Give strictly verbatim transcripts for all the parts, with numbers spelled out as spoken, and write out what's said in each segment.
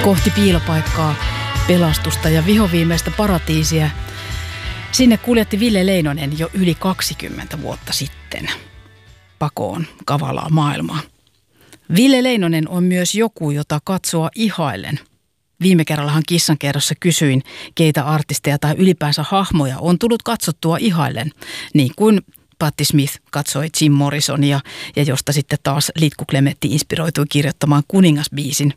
kohti piilopaikkaa, pelastusta ja vihoviimeistä paratiisia. Sinne kuljetti Ville Leinonen jo yli kaksikymmentä vuotta sitten. Pakoon kavalaa maailmaa. Ville Leinonen on myös joku, jota katsoa ihaillen. Viime kerrallahan Kissankerrossa kysyin, keitä artisteja tai ylipäänsä hahmoja on tullut katsottua ihaillen, niin kuin Patti Smith katsoi Jim Morrisonia ja josta sitten taas Litku Klemetti inspiroitui kirjoittamaan Kuningasbiisin.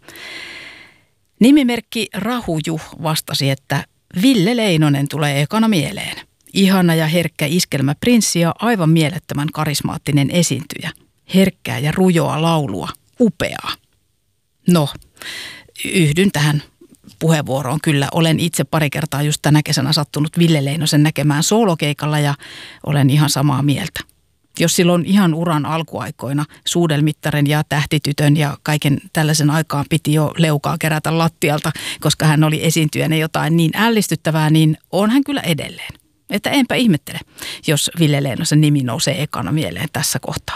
Nimimerkki Rahuju vastasi, että Ville Leinonen tulee ekana mieleen. Ihana ja herkkä iskelmäprinssi ja aivan mielettömän karismaattinen esiintyjä. Herkkää ja rujoa laulua. Upeaa. No, yhdyn tähän puheenvuoroon kyllä. Olen itse pari kertaa just tänä kesänä sattunut Ville Leinosen näkemään soolokeikalla ja olen ihan samaa mieltä. Jos silloin ihan uran alkuaikoina Suudelmittaren ja Tähtitytön ja kaiken tällaisen aikaan piti jo leukaa kerätä lattialta, koska hän oli esiintyjänä jotain niin ällistyttävää, niin on hän kyllä edelleen. Että enpä ihmettele, jos Ville Leinosen nimi nousee ekana mieleen tässä kohtaa.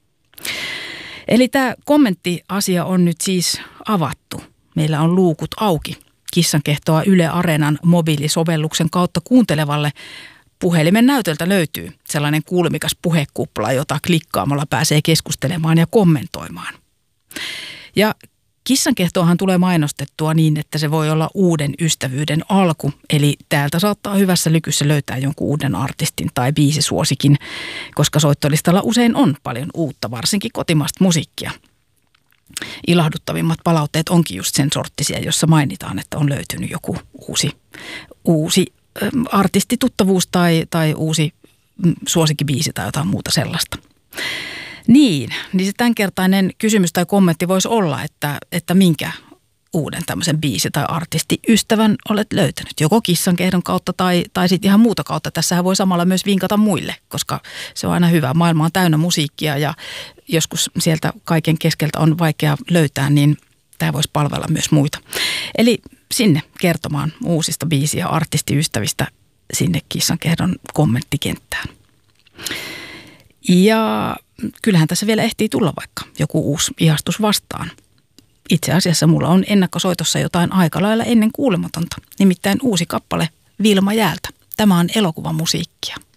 Eli tämä kommenttiasia on nyt siis avattu. Meillä on luukut auki. Kissankehtoa Yle Areenan mobiilisovelluksen kautta kuuntelevalle puhelimen näytöltä löytyy sellainen kuulumikas puhekupla, jota klikkaamalla pääsee keskustelemaan ja kommentoimaan. Ja Kissankehtoahan tulee mainostettua niin, että se voi olla uuden ystävyyden alku. Eli täältä saattaa hyvässä lykyssä löytää jonkun uuden artistin tai biisisuosikin, koska soittolistalla usein on paljon uutta, varsinkin kotimaista musiikkia. Ilahduttavimmat palautteet onkin just sen sorttisia, jossa mainitaan, että on löytynyt joku uusi, uusi artistituttavuus tai, tai uusi suosikkibiisi tai jotain muuta sellaista. Niin, niin se tämänkertainen kysymys tai kommentti voisi olla, että, että minkä uuden tämmöisen biisi- tai artistiystävän olet löytänyt. Joko Kissankehdon kautta tai, tai sitten ihan muuta kautta. Tässähän voi samalla myös vinkata muille, koska se on aina hyvä. Maailma on täynnä musiikkia ja joskus sieltä kaiken keskeltä on vaikea löytää, niin tämä voisi palvella myös muita. Eli sinne kertomaan uusista biisi- ja artistiystävistä sinne Kissankehdon kommenttikenttään. Ja kyllähän tässä vielä ehtii tulla vaikka joku uusi ihastus vastaan. Itse asiassa mulla on ennakkosoitossa jotain aika lailla ennen kuulematonta, nimittäin uusi kappale Vilma Jäältä. Tämä on elokuvamusiikkia.